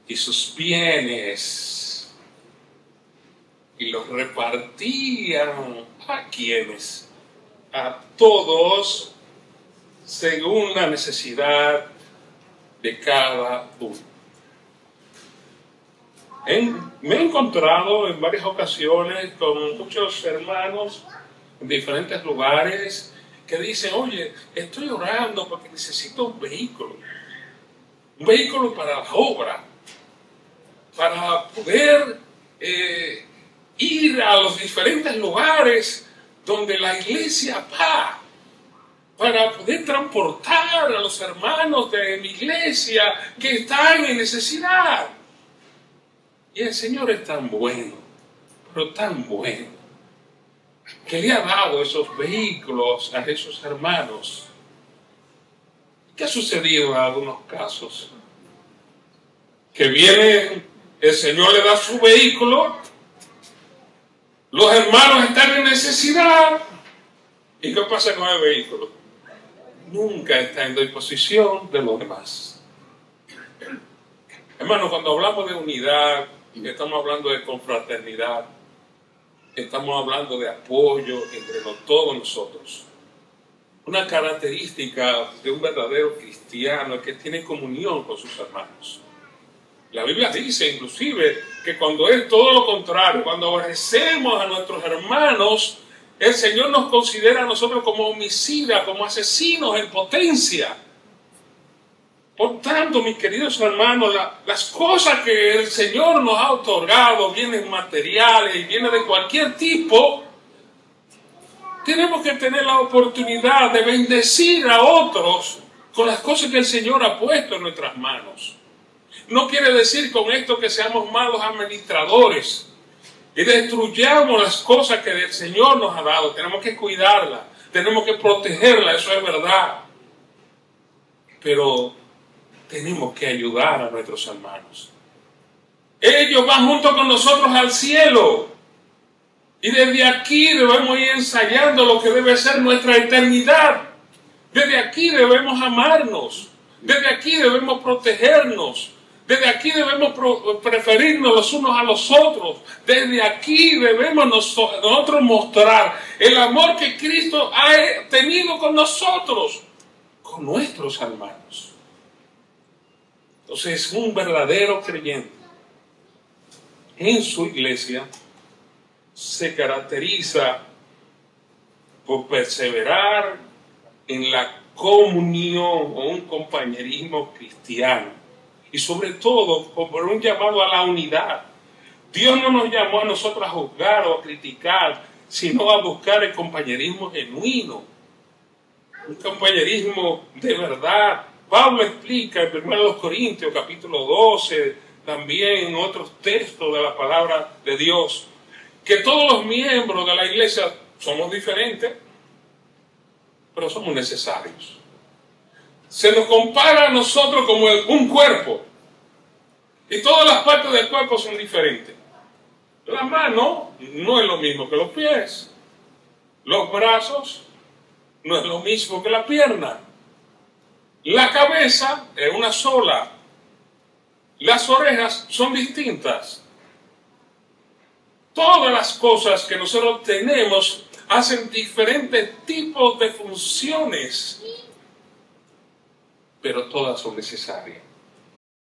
y sus bienes y los repartían a quienes, a todos según la necesidad de cada uno. Me he encontrado en varias ocasiones con muchos hermanos en diferentes lugares que dicen: oye, estoy orando porque necesito un vehículo para la obra, para poder ir a los diferentes lugares donde la iglesia va, para poder transportar a los hermanos de mi iglesia que están en necesidad. Y el Señor es tan bueno, pero tan bueno, que le ha dado esos vehículos a esos hermanos. ¿Qué ha sucedido en algunos casos? Que viene, el Señor le da su vehículo, los hermanos están en necesidad, ¿y qué pasa con el vehículo? Nunca está en disposición de los demás. Hermanos, cuando hablamos de unidad, estamos hablando de confraternidad, estamos hablando de apoyo entre todos nosotros. Una característica de un verdadero cristiano es que tiene comunión con sus hermanos. La Biblia dice inclusive que cuando es todo lo contrario, cuando aborrecemos a nuestros hermanos, el Señor nos considera a nosotros como homicidas, como asesinos en potencia. Por tanto, mis queridos hermanos, las cosas que el Señor nos ha otorgado, bienes materiales y bienes de cualquier tipo, tenemos que tener la oportunidad de bendecir a otros con las cosas que el Señor ha puesto en nuestras manos. No quiere decir con esto que seamos malos administradores y destruyamos las cosas que el Señor nos ha dado. Tenemos que cuidarlas, tenemos que protegerlas, eso es verdad. Pero tenemos que ayudar a nuestros hermanos. Ellos van junto con nosotros al cielo. Y desde aquí debemos ir ensayando lo que debe ser nuestra eternidad. Desde aquí debemos amarnos. Desde aquí debemos protegernos. Desde aquí debemos preferirnos los unos a los otros. Desde aquí debemos nosotros mostrar el amor que Cristo ha tenido con nosotros, con nuestros hermanos. Entonces, un verdadero creyente en su iglesia se caracteriza por perseverar en la comunión o un compañerismo cristiano y sobre todo por un llamado a la unidad. Dios no nos llamó a nosotros a juzgar o a criticar, sino a buscar el compañerismo genuino, un compañerismo de verdad. Pablo explica en 1 Corintios capítulo 12, también en otros textos de la palabra de Dios, que todos los miembros de la iglesia somos diferentes, pero somos necesarios. Se nos compara a nosotros como un cuerpo, y todas las partes del cuerpo son diferentes. La mano no es lo mismo que los pies, los brazos no es lo mismo que la pierna, la cabeza es una sola, las orejas son distintas. Todas las cosas que nosotros tenemos hacen diferentes tipos de funciones, pero todas son necesarias.